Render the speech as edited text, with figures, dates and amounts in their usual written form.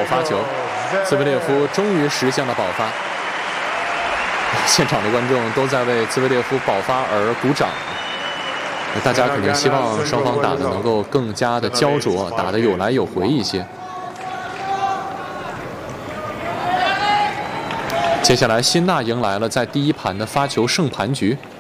发球，兹维列夫终于实现了保发。现场的观众都在为兹维列夫保发而鼓掌。大家可能希望双方打得能够更加的焦灼，打得有来有回一些。接下来，辛纳迎来了在第一盘的发球胜盘局。